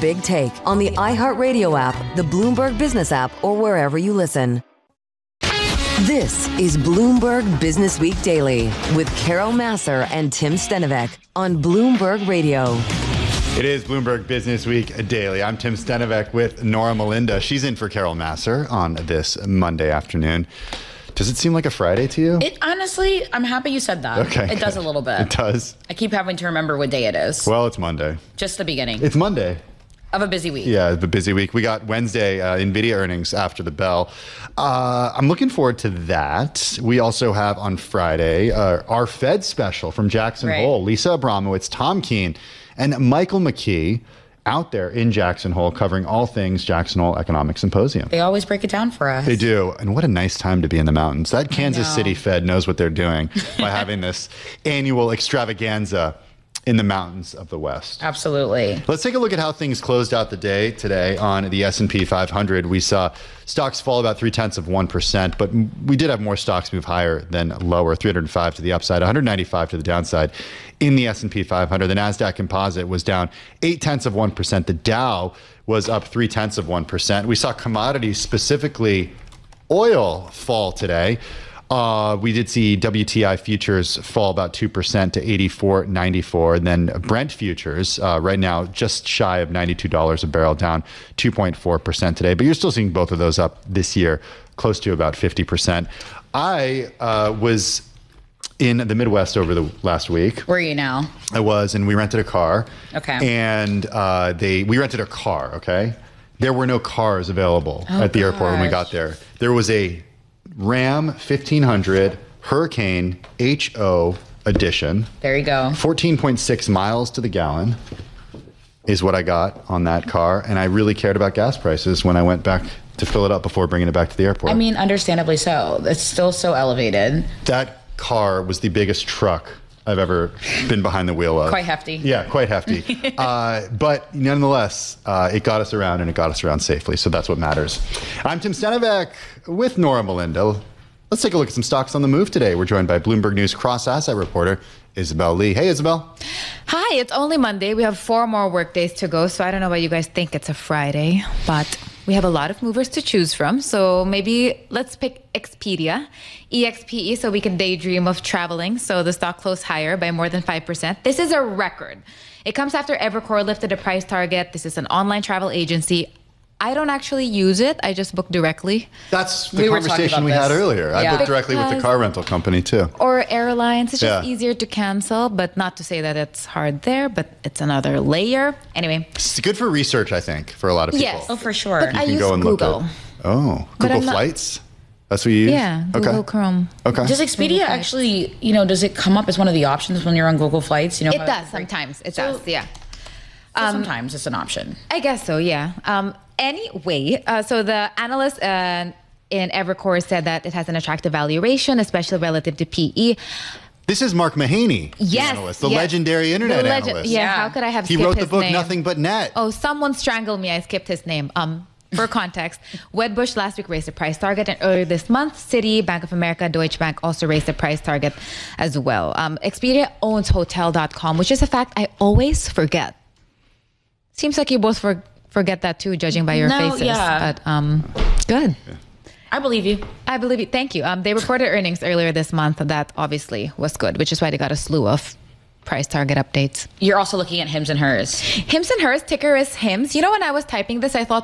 Big Take on the iHeartRadio app, the Bloomberg Business app, or wherever you listen. This is Bloomberg Business Week Daily with Carol Massar and Tim Stenovec on Bloomberg Radio. It is Bloomberg Business Week Daily. I'm Tim Stenovec with Nora Melinda. She's in for Carol Massar on this Monday afternoon. Does it seem like a Friday to you? It honestly, I'm happy you said that. Okay. It does a little bit. It does? I keep having to remember what day it is. Well, it's Monday. Just the beginning It's Monday. of a busy week. Yeah, the busy week. We got Wednesday NVIDIA earnings after the bell. I'm looking forward to that. We also have on Friday our Fed special from Jackson Hole. Lisa Abramowitz, Tom Keene, and Michael McKee out there in Jackson Hole covering all things Jackson Hole Economic Symposium. They always break it down for us. They do. And what a nice time to be in the mountains. That Kansas City Fed knows what they're doing by having this annual extravaganza in the mountains of the West. Absolutely. Let's take a look at how things closed out the day today on the S&P 500. We saw stocks fall about 0.3%, but we did have more stocks move higher than lower, 305 to the upside, 195 to the downside in the S&P 500. The NASDAQ composite was down 0.8%. The Dow was up 0.3%. We saw commodities, specifically oil, fall today. We did see WTI futures fall about 2% to 84.94. And then Brent futures right now just shy of $92 a barrel, down 2.4% today. But you're still seeing both of those up this year, close to about 50%. I was in the Midwest over the last week. Where are you now? I was, and we rented a car. Okay. And we rented a car, okay? There were no cars available at the airport when we got there. There was a Ram 1500 Hurricane HO edition. There you go. 14.6 miles to the gallon is what I got on that car. And I really cared about gas prices when I went back to fill it up before bringing it back to the airport. I mean, understandably so. It's still so elevated. That car was the biggest truck I've ever been behind the wheel of. Quite hefty. Yeah, quite hefty. But nonetheless, it got us around, and it got us around safely. So that's what matters. I'm Tim Stenovec with Nora Melinda. Let's take a look at some stocks on the move today. We're joined by Bloomberg News cross-asset reporter Isabel Lee. Hey, Isabel. Hi, it's only Monday. We have 4 more work days to go, so I don't know why you guys think it's a Friday, but we have a lot of movers to choose from. So maybe let's pick Expedia, EXPE, so we can daydream of traveling. So the stock closed higher by more than 5%. This is a record. It comes after Evercore lifted a price target. This is an online travel agency. I don't actually use it. I just book directly. That's the conversation we had earlier. I booked directly with the car rental company too. Or airlines. It's just easier to cancel, but not to say that it's hard there, but it's another layer. Anyway. It's good for research, I think, for a lot of people. Yes. Oh, for sure. But I use Google. Google Flights? That's what you use? Yeah, Google Chrome. Okay. Does Expedia actually, does it come up as one of the options when you're on Google Flights? It does sometimes. It does, yeah. So sometimes it's an option. I guess so, yeah. Anyway, so the analyst in Evercore said that it has an attractive valuation, especially relative to PE. This is Mark Mahaney, yes, the analyst, the legendary internet analyst. Yeah, how could I have skipped his name? He wrote the book Nothing But Net. Oh, someone strangled me. I skipped his name. For context, Wedbush last week raised the price target, and earlier this month, Citi, Bank of America, Deutsche Bank also raised the price target as well. Expedia owns Hotel.com, which is a fact I always forget. Seems like you both forget that too, judging by your faces. Yeah. But good. Yeah. I believe you. I believe you. Thank you. They reported earnings earlier this month. That obviously was good, which is why they got a slew of price target updates. You're also looking at Hims and Hers. Hims and Hers, ticker is Hims. You know, when I was typing this, I thought